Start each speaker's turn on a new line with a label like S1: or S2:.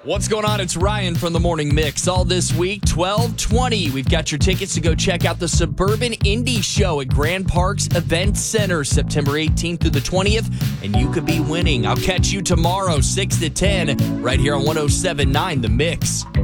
S1: What's going on? It's Ryan from the Morning Mix. All this week, 12:20. We've got your tickets to go check out the Suburban Indie Show at Grand Parks Event Center, September 18th through the 20th, and you could be winning. I'll catch you tomorrow, 6 to 10, right here on 107.9 The Mix.